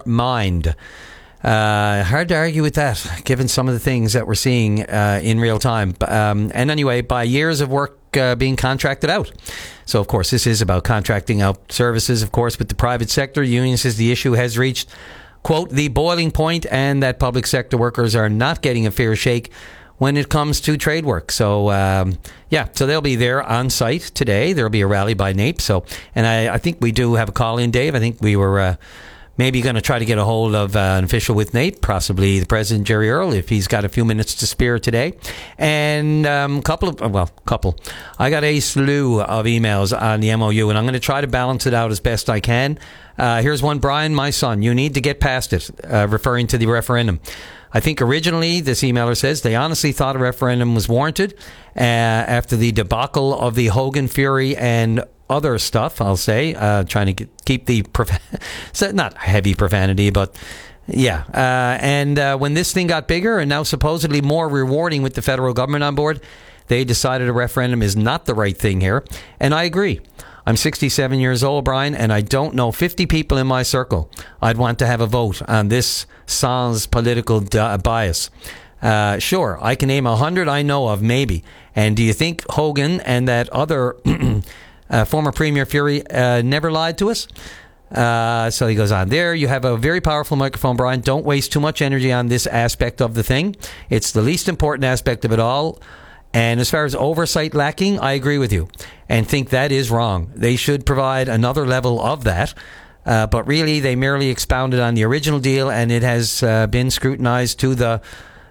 S2: Hard to argue with that, given some of the things that we're seeing in real time. And anyway, by years of work being contracted out. So, of course, this is about contracting out services, of course, with the private sector. Union says the issue has reached, quote, the boiling point, and that public sector workers are not getting a fair shake when it comes to trade work. So, so they'll be there on site today. There'll be a rally by NAPE. So, and I think we do have a call in, Dave. I think we were maybe going to try to get a hold of an official with NAPE, possibly the president, Jerry Earle, if he's got a few minutes to spare today. And I got a slew of emails on the MOU, and I'm going to try to balance it out as best I can. Here's one. Brian, my son, you need to get past it, referring to the referendum. I think originally, this emailer says, they honestly thought a referendum was warranted after the debacle of the Hogan Fury and other stuff, I'll say, trying to keep the, not heavy profanity, but yeah. And when this thing got bigger and now supposedly more rewarding with the federal government on board, they decided a referendum is not the right thing here. And I agree. I'm 67 years old, Brian, and I don't know 50 people in my circle I'd want to have a vote on this sans political bias. Sure, I can name 100 I know of, maybe. And do you think Hogan and that other former Premier Fury never lied to us? So he goes on. There, you have a very powerful microphone, Brian. Don't waste too much energy on this aspect of the thing. It's the least important aspect of it all. And as far as oversight lacking, I agree with you and think that is wrong. They should provide another level of that. But really, they merely expounded on the original deal, and it has been scrutinized to the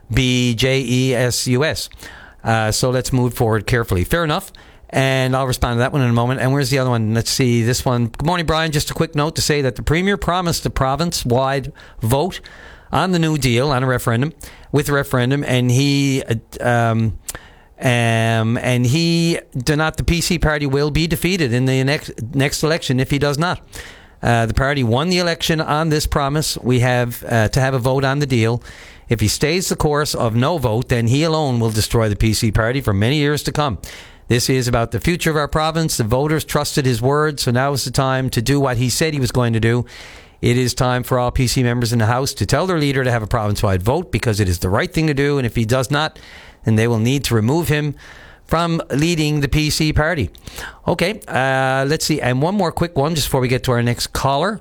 S2: BJESUS. So let's move forward carefully. Fair enough. And I'll respond to that one in a moment. And where's the other one? Let's see this one. Good morning, Brian. Just a quick note to say that the Premier promised a province-wide vote on the New Deal on a referendum, and he the PC party will be defeated in the next election if he does not. The party won the election on this promise. We have to have a vote on the deal. If he stays the course of no vote, then he alone will destroy the PC party for many years to come. This is about the future of our province. The voters trusted his word, so now is the time to do what he said he was going to do. It is time for all PC members in the House to tell their leader to have a province-wide vote because it is the right thing to do, and if he does not, then they will need to remove him from leading the PC party. Okay, let's see. And one more quick one just before we get to our next caller.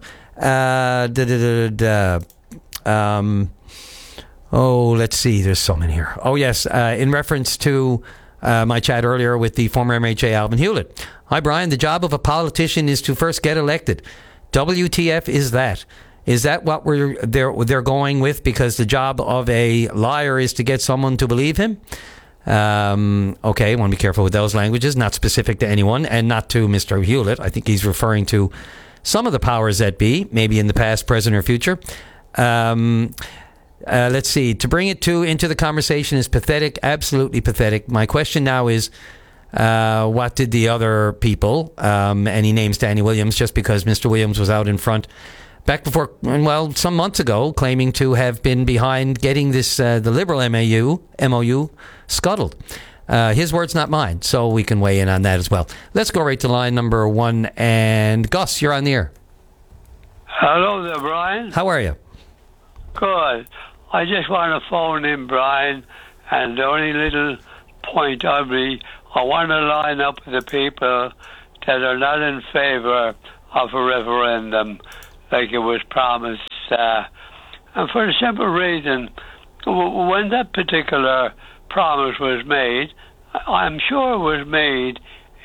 S2: Let's see. There's so many here. Oh, yes. In reference to my chat earlier with the former MHA, Alvin Hewlett. Hi, Brian. The job of a politician is to first get elected. WTF is that? Is that what they're going with? Because the job of a liar is to get someone to believe him? Okay, I want to be careful with those languages, not specific to anyone and not to Mr. Hewlett. I think he's referring to some of the powers that be, maybe in the past, present, or future. Let's see. To bring it into the conversation is pathetic, absolutely pathetic. My question now is, what did the other people, and he names Danny Williams just because Mr. Williams was out in front back before, well, some months ago, claiming to have been behind getting this, the Liberal MOU scuttled. His words, not mine, so we can weigh in on that as well. Let's go right to line number 1, and Gus, you're on the air.
S4: Hello there, Brian.
S2: How are you?
S4: Good. I just want to phone in, Brian, and the only little point I want to line up with the people that are not in favour of a referendum like it was promised. And for the simple reason, when that particular promise was made, I'm sure it was made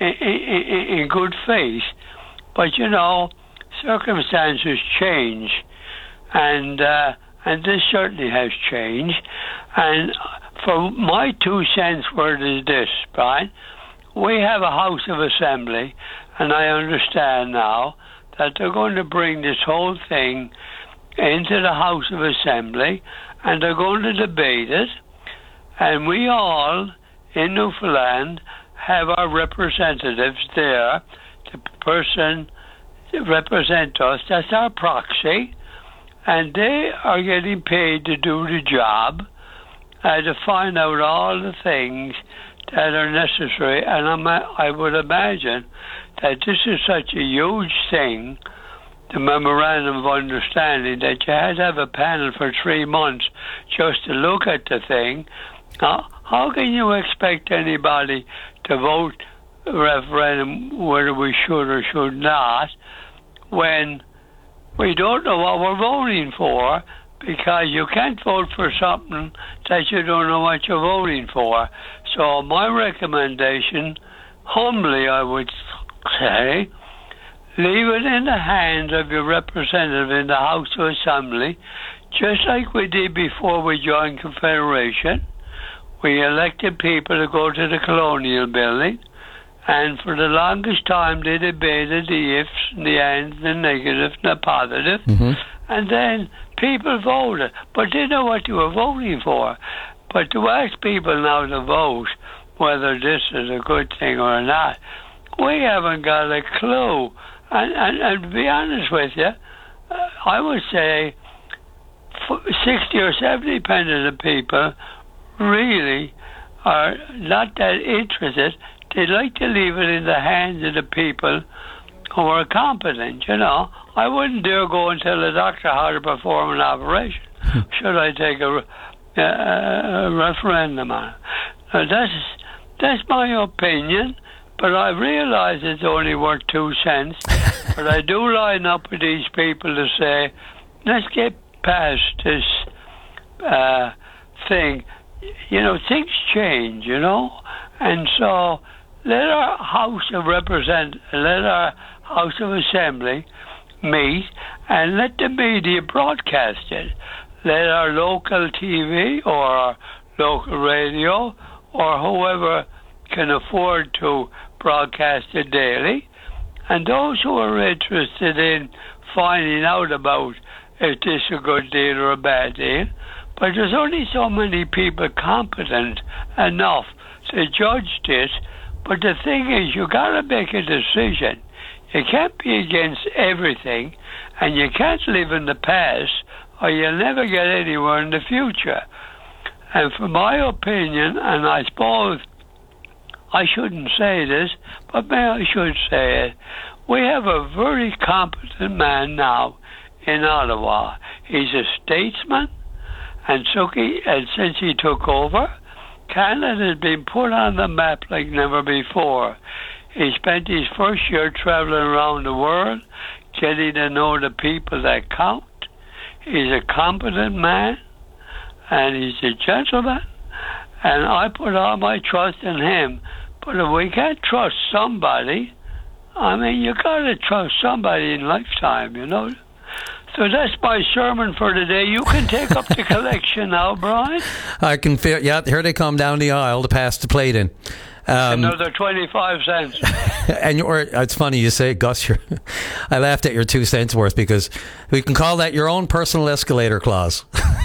S4: in good faith. But, you know, circumstances change. And this certainly has changed. And for my 2 cents worth is this, Brian. We have a House of Assembly, and I understand now that they're going to bring this whole thing into the House of Assembly, and they're going to debate it. And we all, in Newfoundland, have our representatives there. The person that represent us, that's our proxy, and they are getting paid to do the job, to find out all the things that are necessary. And I would imagine that this is such a huge thing, the Memorandum of Understanding, that you had to have a panel for 3 months just to look at the thing. How can you expect anybody to vote a referendum whether we should or should not when we don't know what we're voting for, because you can't vote for something that you don't know what you're voting for. So my recommendation, humbly I would say, leave it in the hands of your representative in the House of Assembly, just like we did before we joined Confederation. We elected people to go to the Colonial Building, and for the longest time they debated the ifs and the ands, the negative and the positive, and then people voted, but they know what they were voting for. But to ask people now to vote whether this is a good thing or not, we haven't got a clue. And to be honest with you, I would say 60 or 70% of the people really are not that interested. They'd like to leave it in the hands of the people who are competent, you know. I wouldn't dare go and tell a doctor how to perform an operation. Should I take a referendum on it? That's my opinion, but I realize it's only worth 2 cents. But I do line up with these people to say, let's get past this thing. You know, things change, you know, and so let our House of Assembly meet and let the media broadcast it. Let our local TV or our local radio or whoever can afford to broadcast it daily, and those who are interested in finding out about if this is a good deal or a bad deal. But there's only so many people competent enough to judge this. But the thing is, you got to make a decision. You can't be against everything, and you can't live in the past, or you'll never get anywhere in the future. And for my opinion, and I suppose I shouldn't say this, but maybe I should say it, we have a very competent man now in Ottawa. He's a statesman, and since he took over, Canada has been put on the map like never before. He spent his first year traveling around the world, getting to know the people that count. He's a competent man, and he's a gentleman, and I put all my trust in him. But if we can't trust somebody, I mean, you got to trust somebody in lifetime, you know. So that's my sermon for today. You can take up the collection now, Brian. I can feel, yeah, here they come down the aisle to pass the plate in. Another 25 cents. And it's funny you say, Gus, I laughed at your 2 cents worth, because we can call that your own personal escalator clause.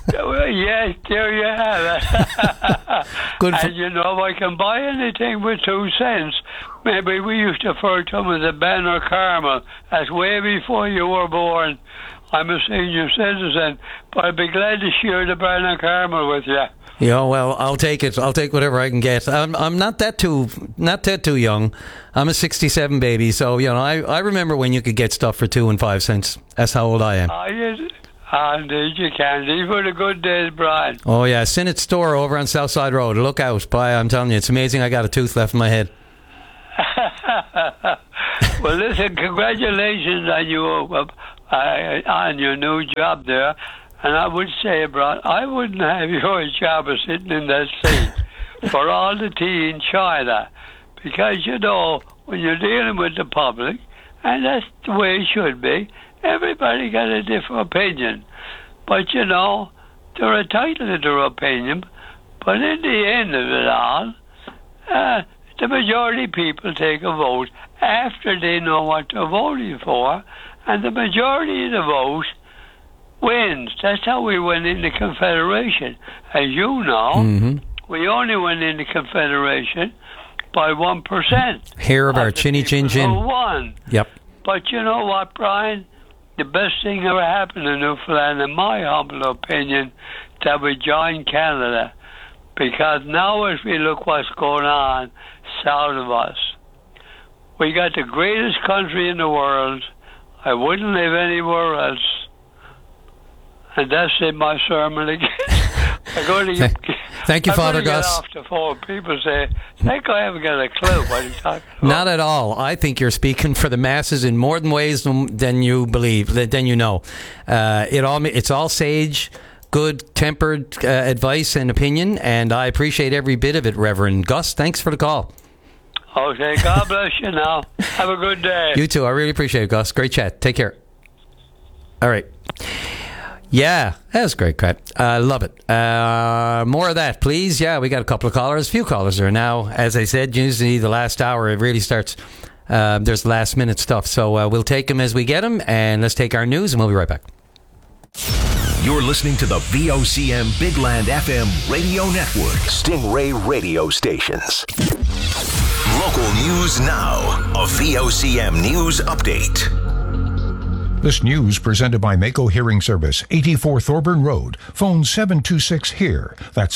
S4: Yes, there you have it.
S2: Good
S4: and you know, I can buy anything with 2 cents. Maybe we used to refer to them as a Banner Caramel. That's way before you were born. I'm a senior citizen, but I'd be glad to share the Banner Caramel with you.
S2: Yeah, well, I'll take it. I'll take whatever I can get. I'm not that too young. I'm a 67 baby, so I remember when you could get stuff for 2 and 5 cents. That's how old I am.
S4: Indeed, you can. These were the good days, Brian.
S2: Oh yeah, Sinnott Store over on Southside Road. Look out! Boy, I'm telling you, it's amazing. I got a tooth left in my head.
S4: Well, listen, congratulations on your new job there. And I would say, Brian, I wouldn't have your job of sitting in that seat for all the tea in China. Because, when you're dealing with the public, and that's the way it should be, everybody got a different opinion. But, they're entitled to their opinion. But in the end of it all, the majority of people take a vote after they know what they're voting for. And the majority of the vote wins. That's how we went into Confederation. As you know, we only went into Confederation by 1%.
S2: Hear of our chinny chin chin.
S4: Won.
S2: Yep.
S4: But you know what, Brian? The best thing ever happened to Newfoundland, in my humble opinion, that we joined Canada. Because now as we look what's going on south of us, we got the greatest country in the world. I wouldn't live anywhere else. And that's in my sermon again.
S2: Thank you, Father Gus.
S4: Off the phone. People say, that guy haven't got a clue what he's talking about.
S2: Not at all. I think you're speaking for the masses in more ways than you believe, than you know. It's all sage, good-tempered advice and opinion, and I appreciate every bit of it, Reverend Gus. Thanks for the call.
S4: Okay, God bless you now. Have a good day.
S2: You too. I really appreciate it, Gus. Great chat. Take care. All right. Yeah, that was great, crap. I love it. More of that, please. Yeah, we got a couple of callers. A few callers are now. As I said, usually the last hour, it really starts. There's last-minute stuff. So we'll take them as we get them, and let's take our news, and we'll be right back.
S3: You're listening to the VOCM Big Land FM radio network. Stingray radio stations. Local news now. A VOCM news update.
S5: This news presented by Mako Hearing Service, 84 Thorburn Road. Phone 726-HEAR. That's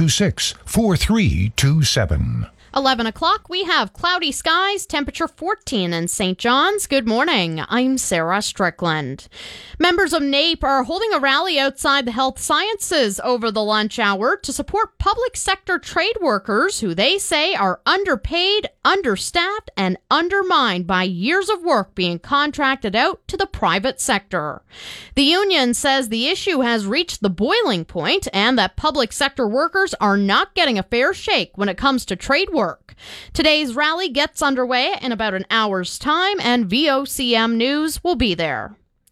S5: 726-4327.
S7: 11 o'clock, we have cloudy skies, temperature 14 in St. John's. Good morning. I'm Sarah Strickland. Members of NAPE are holding a rally outside the Health Sciences over the lunch hour to support public sector trade workers who they say are underpaid, understaffed, and undermined by years of work being contracted out to the private sector. The union says the issue has reached the boiling point and that public sector workers are not getting a fair shake when it comes to trade work. Today's rally gets underway in about an hour's time, and VOCM News will be there.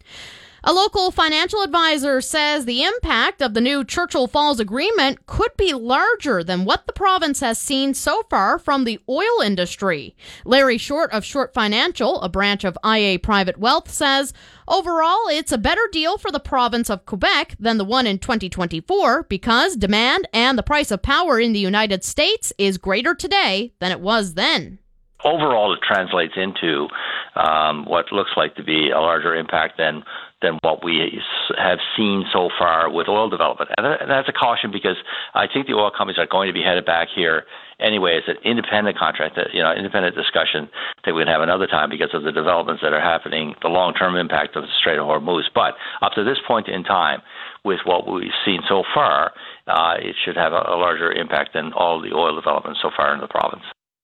S7: A local financial advisor says the impact of the new Churchill Falls Agreement could be larger than what the province has seen so far from the oil industry. Larry Short of Short Financial, a branch of IA Private Wealth, says, overall, it's a better deal for the province of Quebec than the one in 2024 because demand and the price of power in the United States is greater today than it was then.
S9: Overall, it translates into what looks like to be a larger impact than what we have seen so far with oil development. And that's a caution because I think the oil companies are going to be headed back here anyway. It's an independent contract, independent discussion that we can have another time because of the developments that are happening, the long-term impact of the Strait of Hormuz. But up to this point in time, with what we've seen so far, it should have a larger impact than all the oil development so far in the province.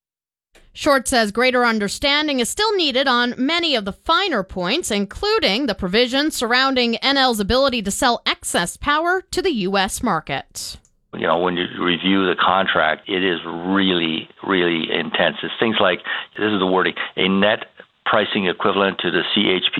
S7: Short says greater understanding is still needed on many of the finer points, including the provisions surrounding NL's ability to sell excess power to the U.S. market.
S9: You know, when you review the contract, it is really, really intense. It's things like, this is the wording, a net pricing equivalent to the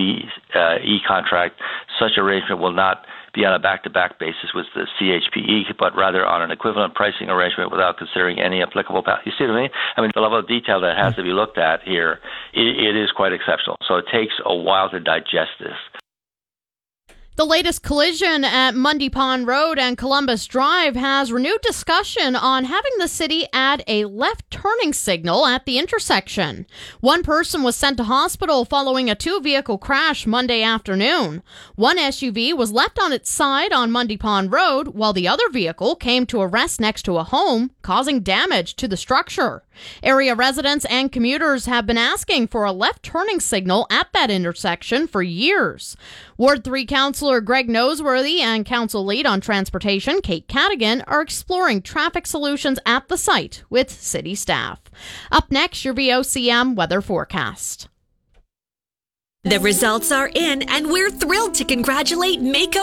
S9: CHPE contract. Such arrangement will not be on a back-to-back basis with the CHPE, but rather on an equivalent pricing arrangement without considering any applicable. You see what I mean? I mean, the level of detail that has to be looked at here, it is quite exceptional. So it takes a while to digest this.
S7: The latest collision at Mundy Pond Road and Columbus Drive has renewed discussion on having the city add a left turning signal at the intersection. One person was sent to hospital following a two-vehicle crash Monday afternoon. One SUV was left on its side on Mundy Pond Road, while the other vehicle came to a rest next to a home, causing damage to the structure. Area residents and commuters have been asking for a left turning signal at that intersection for years. Ward 3 Councillor Greg Noseworthy and Council Lead on Transportation Kate Cadigan are exploring traffic solutions at the site with city staff. Up next, your VOCM weather forecast.
S12: The results are in, and we're thrilled to congratulate Mako